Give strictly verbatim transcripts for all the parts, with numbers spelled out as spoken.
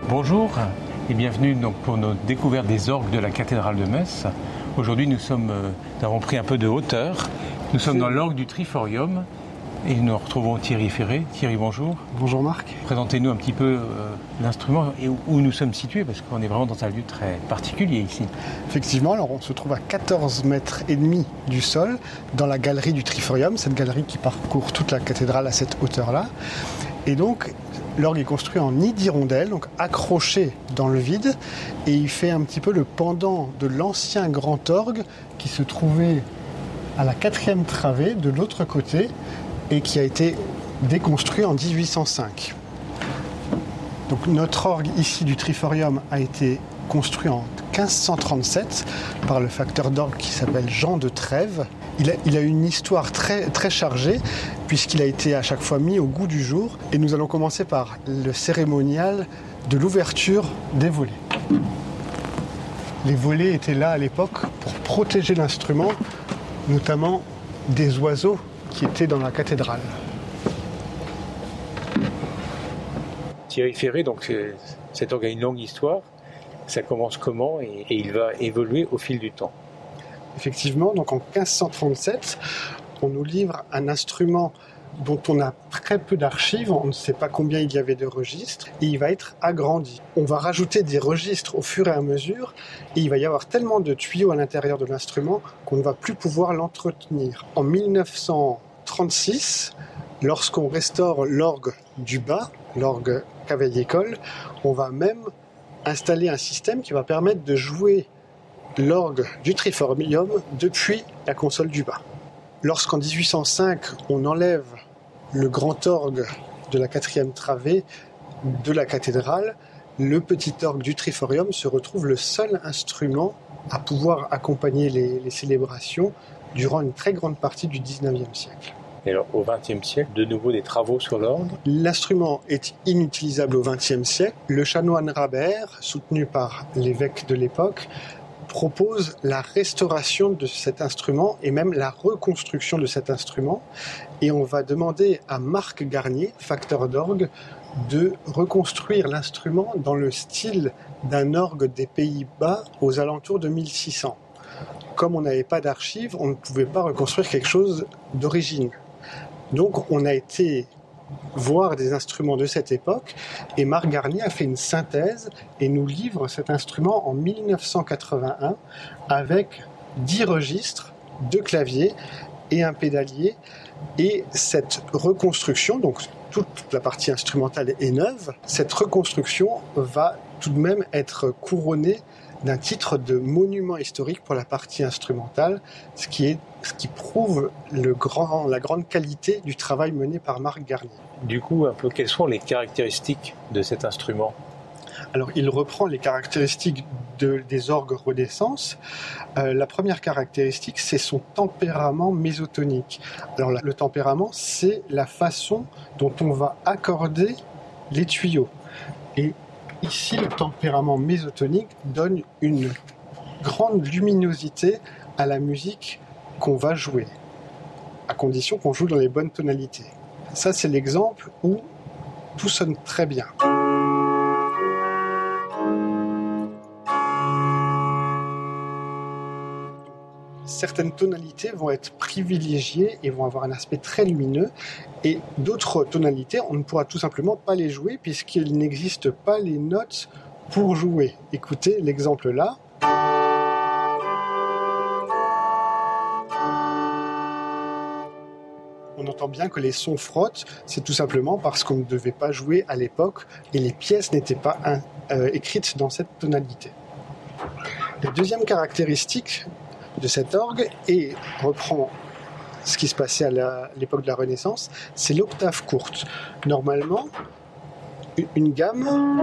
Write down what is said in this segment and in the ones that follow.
Bonjour et bienvenue donc pour notre découverte des orgues de la cathédrale de Metz. Aujourd'hui nous, sommes, euh, nous avons pris un peu de hauteur. Nous sommes dans l'orgue du Triforium et nous retrouvons Thierry Ferré. Thierry, bonjour. Bonjour Marc. Présentez-nous un petit peu euh, l'instrument et où, où nous sommes situés parce qu'on est vraiment dans un lieu très particulier ici. Effectivement, alors on se trouve à quatorze mètres et demi du sol dans la galerie du Triforium, cette galerie qui parcourt toute la cathédrale à cette hauteur-là. Et donc l'orgue est construit en nid d'hirondelle, donc accroché dans le vide, et il fait un petit peu le pendant de l'ancien grand orgue qui se trouvait à la quatrième travée de l'autre côté et qui a été déconstruit en dix-huit cent cinq. Donc notre orgue ici du Triforium a été construit en quinze cent trente-sept par le facteur d'orgue qui s'appelle Jean de Trèves. Il a, il a une histoire très, très chargée puisqu'il a été à chaque fois mis au goût du jour. Et nous allons commencer par le cérémonial de l'ouverture des volets. Les volets étaient là à l'époque pour protéger l'instrument, notamment des oiseaux qui étaient dans la cathédrale. Thierry Ferré, donc cet orgue a une longue histoire. Ça commence comment et, et il va évoluer au fil du temps. Effectivement, donc en quinze cent trente-sept, on nous livre un instrument dont on a très peu d'archives, on ne sait pas combien il y avait de registres, et il va être agrandi. On va rajouter des registres au fur et à mesure, et il va y avoir tellement de tuyaux à l'intérieur de l'instrument qu'on ne va plus pouvoir l'entretenir. En mille neuf cent trente-six, lorsqu'on restaure l'orgue du bas, l'orgue Cavaillé-Coll, on va même installer un système qui va permettre de jouer l'orgue du Triforium depuis la console du bas. Lorsqu'en dix-huit cent cinq, on enlève le grand orgue de la quatrième travée de la cathédrale, le petit orgue du Triforium se retrouve le seul instrument à pouvoir accompagner les, les célébrations durant une très grande partie du dix-neuvième siècle. Et alors, au vingtième siècle, de nouveau des travaux sur l'orgue. L'instrument est inutilisable au vingtième siècle. Le chanoine Rabert, soutenu par l'évêque de l'époque, propose la restauration de cet instrument et même la reconstruction de cet instrument. Et on va demander à Marc Garnier, facteur d'orgue, de reconstruire l'instrument dans le style d'un orgue des Pays-Bas aux alentours de mille six cents. Comme on n'avait pas d'archives, on ne pouvait pas reconstruire quelque chose d'origine. Donc on a été voir des instruments de cette époque et Marc Garnier a fait une synthèse et nous livre cet instrument en mille neuf cent quatre-vingt-un avec dix registres, deux claviers et un pédalier. Et cette reconstruction, donc toute la partie instrumentale est neuve, cette reconstruction va tout de même être couronnée d'un titre de monument historique pour la partie instrumentale, ce qui, est, ce qui prouve le grand, la grande qualité du travail mené par Marc Garnier. Du coup, un peu, quelles sont les caractéristiques de cet instrument ? Alors, il reprend les caractéristiques de, des orgues Renaissance. Euh, la première caractéristique, c'est son tempérament mésotonique. Alors, la, le tempérament, c'est la façon dont on va accorder les tuyaux. Et ici, le tempérament mésotonique donne une grande luminosité à la musique qu'on va jouer, à condition qu'on joue dans les bonnes tonalités. Ça, c'est l'exemple où tout sonne très bien. Certaines tonalités vont être privilégiées et vont avoir un aspect très lumineux, et d'autres tonalités, on ne pourra tout simplement pas les jouer puisqu'il n'existe pas les notes pour jouer. Écoutez l'exemple là. On entend bien que les sons frottent, c'est tout simplement parce qu'on ne devait pas jouer à l'époque et les pièces n'étaient pas euh, écrites dans cette tonalité. La deuxième caractéristique de cet orgue, et reprend ce qui se passait à la, l'époque de la Renaissance, c'est l'octave courte. Normalement, une gamme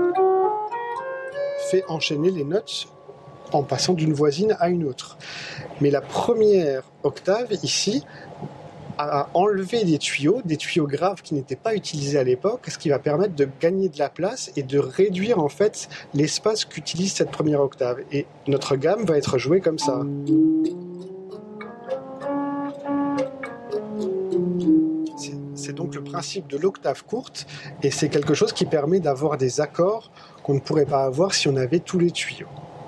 fait enchaîner les notes en passant d'une voisine à une autre. Mais la première octave, ici, a enlevé des tuyaux, des tuyaux graves qui n'étaient pas utilisés à l'époque, ce qui va permettre de gagner de la place et de réduire en fait l'espace qu'utilise cette première octave. Et notre gamme va être jouée comme ça. C'est, c'est donc le principe de l'octave courte, et c'est quelque chose qui permet d'avoir des accords qu'on ne pourrait pas avoir si on avait tous les tuyaux.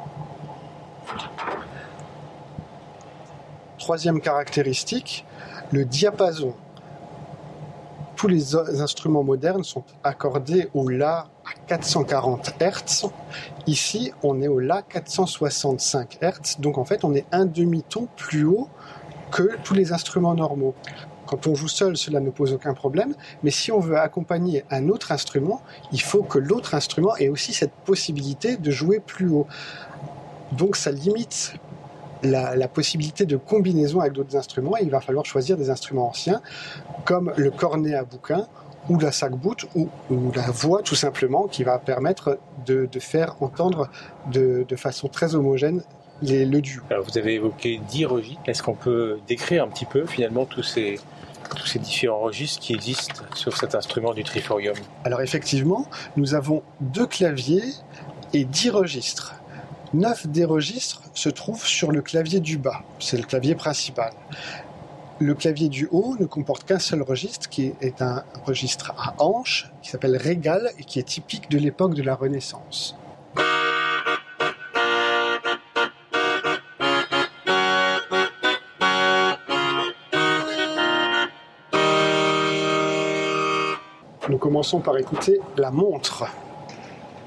Troisième caractéristique, le diapason. Tous les instruments modernes sont accordés au La à quatre cent quarante hertz. Ici, on est au La quatre cent soixante-cinq hertz. Donc en fait, on est un demi-ton plus haut que tous les instruments normaux. Quand on joue seul, cela ne pose aucun problème. Mais si on veut accompagner un autre instrument, il faut que l'autre instrument ait aussi cette possibilité de jouer plus haut. Donc ça limite La, la possibilité de combinaison avec d'autres instruments, et il va falloir choisir des instruments anciens comme le cornet à bouquin ou la sac-boute ou, ou la voix tout simplement, qui va permettre de, de faire entendre de, de façon très homogène les, le duo. Alors vous avez évoqué dix registres. Est-ce qu'on peut décrire un petit peu finalement tous ces, tous ces différents registres qui existent sur cet instrument du triforium? Alors effectivement, nous avons deux claviers et dix registres. Neuf des registres se trouvent sur le clavier du bas, c'est le clavier principal. Le clavier du haut ne comporte qu'un seul registre, qui est un registre à hanches, qui s'appelle Régal et qui est typique de l'époque de la Renaissance. Nous commençons par écouter la montre.